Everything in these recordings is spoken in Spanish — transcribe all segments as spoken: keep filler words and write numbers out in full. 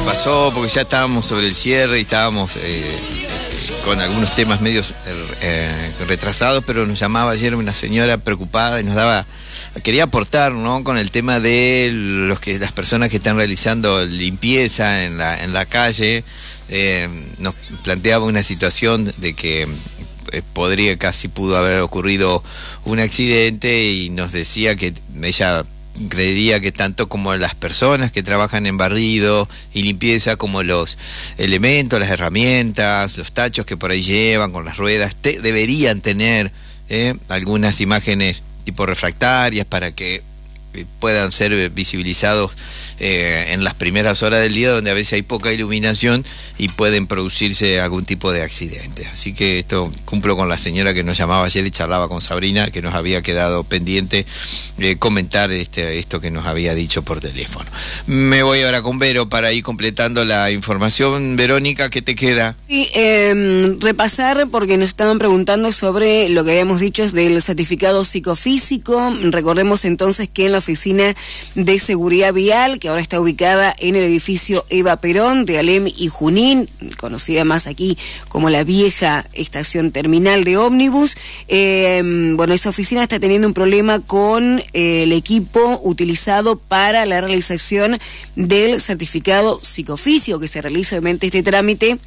pasó, porque ya estábamos sobre el cierre y estábamos eh, con algunos temas medios eh, retrasados, pero nos llamaba ayer una señora preocupada y nos daba, quería aportar, ¿no?, con el tema de los que las personas que están realizando limpieza en la, en la calle. Eh, nos planteaba una situación de que eh, podría, casi pudo haber ocurrido un accidente, y nos decía que ella creería que tanto como las personas que trabajan en barrido y limpieza, como los elementos, las herramientas, los tachos que por ahí llevan con las ruedas, te, deberían tener eh, algunas imágenes tipo refractarias para que puedan ser visibilizados eh, en las primeras horas del día, donde a veces hay poca iluminación y pueden producirse algún tipo de accidente. Así que esto cumplo con la señora que nos llamaba ayer y charlaba con Sabrina, que nos había quedado pendiente eh, comentar este, esto que nos había dicho por teléfono. Me voy ahora con Vero para ir completando la información. Verónica, ¿qué te queda? Sí, eh, repasar, porque nos estaban preguntando sobre lo que habíamos dicho del certificado psicofísico. Recordemos entonces que en la Oficina de Seguridad Vial, que ahora está ubicada en el edificio Eva Perón de Alem y Junín, conocida más aquí como la vieja estación terminal de ómnibus, eh, bueno, esa oficina está teniendo un problema con eh, el equipo utilizado para la realización del certificado psicofísico, que se realiza obviamente este trámite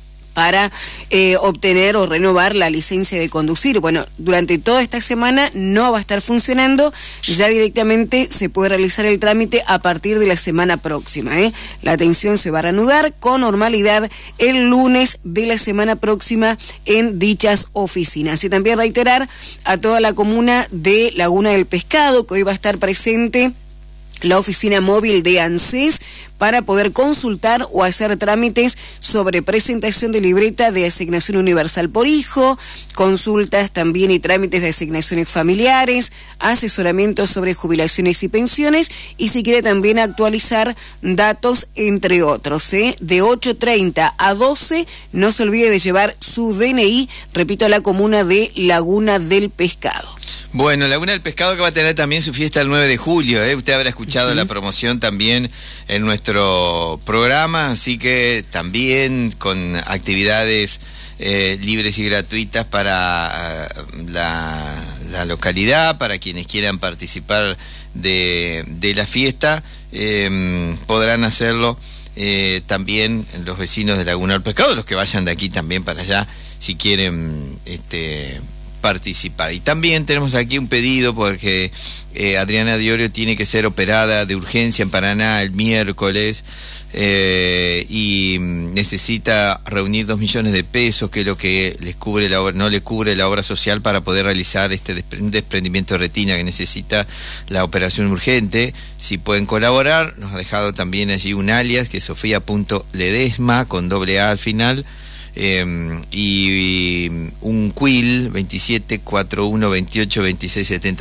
para eh, obtener o renovar la licencia de conducir. Bueno, durante toda esta semana no va a estar funcionando, ya directamente se puede realizar el trámite a partir de la semana próxima, ¿eh? La atención se va a reanudar con normalidad el lunes de la semana próxima en dichas oficinas. Y también reiterar a toda la comuna de Laguna del Pescado que hoy va a estar presente la oficina móvil de ANSES para poder consultar o hacer trámites sobre presentación de libreta de asignación universal por hijo, consultas también y trámites de asignaciones familiares, asesoramiento sobre jubilaciones y pensiones, y si quiere también actualizar datos, entre otros, ¿eh? De ocho treinta a doce, no se olvide de llevar su D N I, repito, a la comuna de Laguna del Pescado. Bueno, Laguna del Pescado, que va a tener también su fiesta el nueve de julio, ¿eh? Usted habrá escuchado uh-huh. la promoción también en nuestro programa, así que también con actividades eh, libres y gratuitas para uh, la, la localidad, para quienes quieran participar de, de la fiesta, eh, podrán hacerlo eh, también los vecinos de Laguna del Pescado, los que vayan de aquí también para allá, si quieren este participar. Y también tenemos aquí un pedido porque eh, Adriana Diorio tiene que ser operada de urgencia en Paraná el miércoles eh, y necesita reunir dos millones de pesos, que es lo que les cubre la obra, no le cubre la obra social para poder realizar este despre- desprendimiento de retina, que necesita la operación urgente. Si pueden colaborar, nos ha dejado también allí un alias que es Sofía punto Ledesma con doble A al final. Eh, y, y un Q I L veintisiete cuarenta y uno veintiocho veintiséis setenta